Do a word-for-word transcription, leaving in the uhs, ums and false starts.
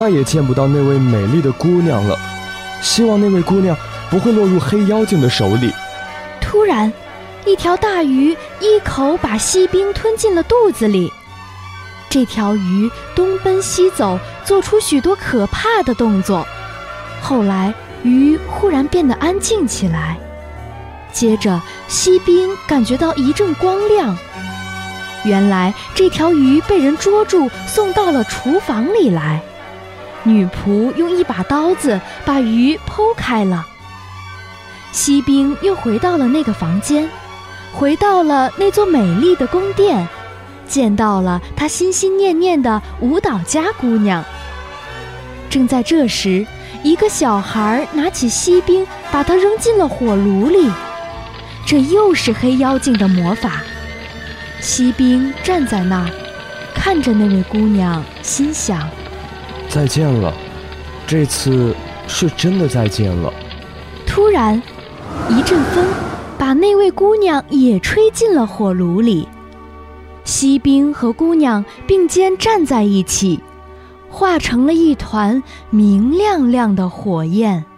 再也见不到那位美丽的姑娘了。希望那位姑娘不会落入黑妖精的手里。 突然，一条大鱼一口把锡兵吞进了肚子里。这条鱼东奔西走，做出许多可怕的动作。后来，鱼忽然变得安静起来。接着，锡兵感觉到一阵光亮。原来这条鱼被人捉住，送到了厨房里来。女仆用一把刀子把鱼剖开了。锡兵又回到了那个房间，回到了那座美丽的宫殿，见到了他心心念念的舞蹈家姑娘。正在这时，一个小孩拿起锡兵，把它扔进了火炉里。这又是黑妖精的魔法。锡兵站在那儿，看着那位姑娘，心想： 再见了，这次是真的再见了。 突然，一阵风把那位姑娘也吹进了火炉里。锡兵和姑娘并肩站在一起，化成了一团明亮亮的火焰。